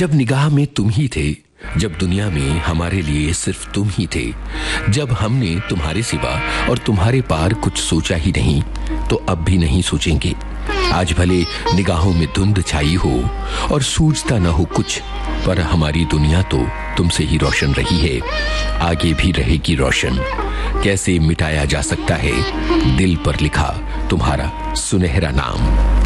जब निगाह में तुम ही थे, जब दुनिया में हमारे लिए सिर्फ तुम ही थे, जब हमने तुम्हारे सिवा और तुम्हारे पार कुछ सोचा ही नहीं, तो अब भी नहीं सोचेंगे। आज भले निगाहों में धुंध छाई हो और सूझता न हो कुछ, पर हमारी दुनिया तो तुमसे ही रोशन रही है, आगे भी रहेगी रोशन। कैसे मिटाया जा सकता है दिल पर लिखा तुम्हारा सुनहरा नाम।